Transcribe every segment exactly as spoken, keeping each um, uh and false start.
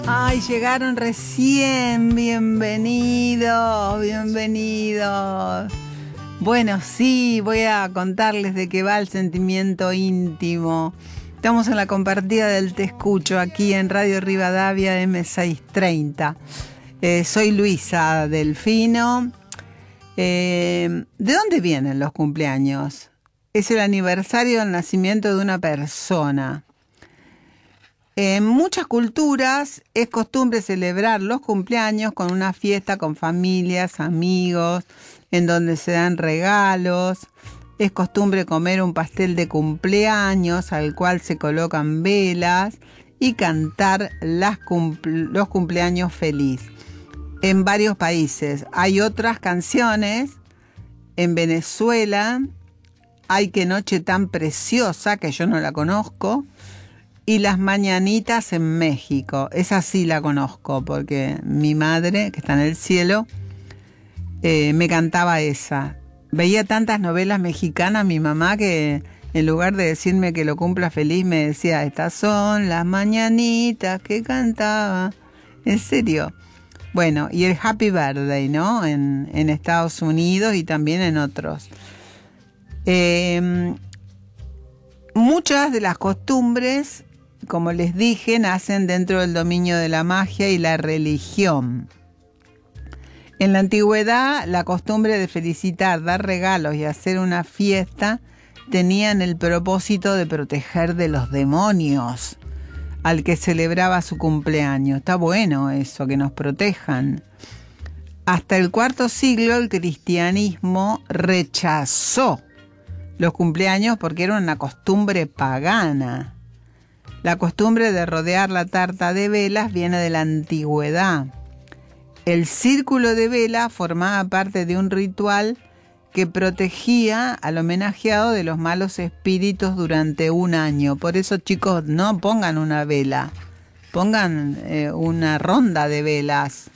Ay, llegaron recién, bienvenidos, bienvenidos. Bueno, sí, voy a contarles de qué va el sentimiento íntimo. Estamos en la compartida del Te Escucho, aquí en Radio Rivadavia eme seiscientos treinta. Eh, soy Luisa Delfino. Eh, ¿De dónde vienen los cumpleaños? Es el aniversario del nacimiento de una persona. En muchas culturas es costumbre celebrar los cumpleaños con una fiesta con familias, amigos, en donde se dan regalos. Es costumbre comer un pastel de cumpleaños al cual se colocan velas y cantar las cumpl- los cumpleaños feliz. En varios países hay otras canciones. En Venezuela hay Qué noche tan preciosa, que yo no la conozco. Y Las mañanitas en México. Esa sí la conozco porque mi madre, que está en el cielo, eh, me cantaba esa. Veía tantas novelas mexicanas mi mamá que en lugar de decirme que lo cumpla feliz me decía, estas son las mañanitas que cantaba. En serio. Bueno, y el Happy Birthday, ¿no? En, en Estados Unidos y también en otros. Eh, muchas de las costumbres, como les dije, nacen dentro del dominio de la magia y la religión. En la antigüedad, la costumbre de felicitar, dar regalos y hacer una fiesta tenían el propósito de proteger de los demonios al que celebraba su cumpleaños. Está bueno eso, que nos protejan. Hasta el cuarto siglo, el cristianismo rechazó los cumpleaños porque era una costumbre pagana. La costumbre de rodear la tarta de velas viene de la antigüedad. El círculo de vela formaba parte de un ritual que protegía al homenajeado de los malos espíritus durante un año. Por eso, chicos, no pongan una vela, pongan eh, una ronda de velas.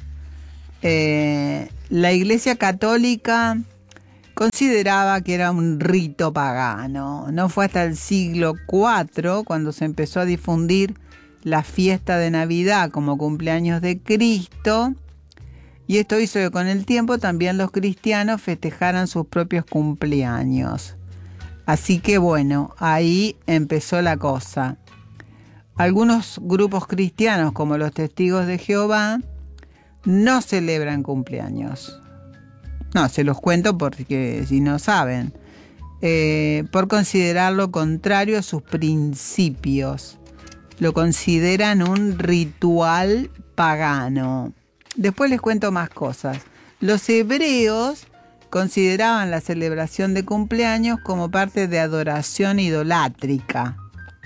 Eh, la Iglesia Católica consideraba que era un rito pagano. No fue hasta el siglo cuatro cuando se empezó a difundir la fiesta de Navidad como cumpleaños de Cristo, y esto hizo que con el tiempo también los cristianos festejaran sus propios cumpleaños. Así que bueno, ahí empezó la cosa. Algunos grupos cristianos, como los Testigos de Jehová, no celebran cumpleaños. No, se los cuento porque si no saben. Eh, por considerar lo contrario a sus principios. Lo consideran un ritual pagano. Después les cuento más cosas. Los hebreos consideraban la celebración de cumpleaños como parte de adoración idolátrica.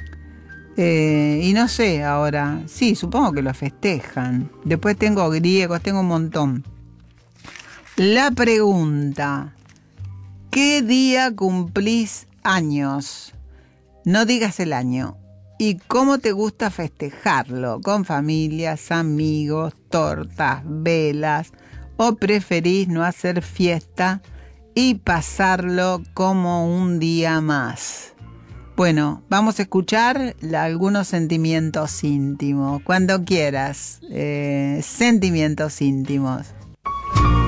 Eh, y no sé ahora. Sí, supongo que lo festejan. Después tengo griegos, tengo un montón. La pregunta: ¿qué día cumplís años? No digas el año. ¿Y cómo te gusta festejarlo? ¿Con familias, amigos, tortas, velas? ¿O preferís no hacer fiesta y pasarlo como un día más? Bueno, vamos a escuchar la, algunos sentimientos íntimos. Cuando quieras, eh, sentimientos íntimos.